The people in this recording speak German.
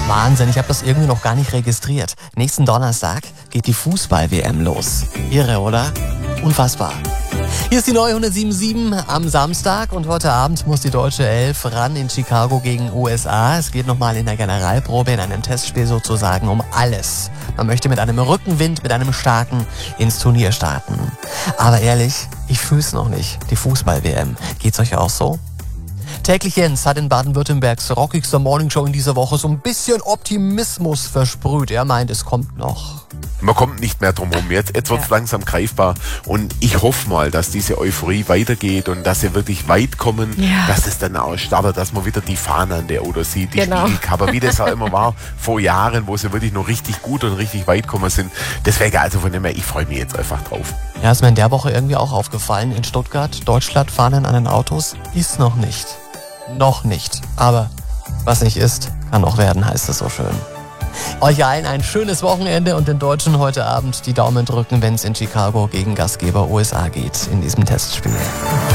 Wahnsinn, ich habe das irgendwie noch gar nicht registriert. Nächsten Donnerstag geht die Fußball-WM los. Irre, oder? Unfassbar. Hier ist die neue 107.7 am Samstag und heute Abend muss die deutsche Elf ran in Chicago gegen USA. Es geht nochmal in der Generalprobe, in einem Testspiel sozusagen um alles. Man möchte mit einem Rückenwind, mit einem starken ins Turnier starten. Aber ehrlich, ich fühl's noch nicht, die Fußball-WM. Geht's euch auch so? Täglich Jens hat in Baden-Württembergs rockigster Morningshow in dieser Woche so ein bisschen Optimismus versprüht. Er meint, es kommt noch. Man kommt nicht mehr drum herum. Jetzt wird es langsam greifbar und ich hoffe mal, dass diese Euphorie weitergeht und dass sie wirklich weit kommen, dass es dann auch startet, dass man wieder die Fahne an der Oder sieht, die Spiegelcover, wie das auch immer war vor Jahren, wo sie wirklich noch richtig gut und richtig weit gekommen sind. Deswegen also von dem her, ich freue mich jetzt einfach drauf. Ja, ist mir in der Woche irgendwie auch aufgefallen. In Stuttgart, Deutschland, Fahnen an den Autos ist noch nicht. Noch nicht. Aber was nicht ist, kann noch werden, heißt es so schön. Euch allen ein schönes Wochenende und den Deutschen heute Abend die Daumen drücken, wenn es in Chicago gegen Gastgeber USA geht in diesem Testspiel.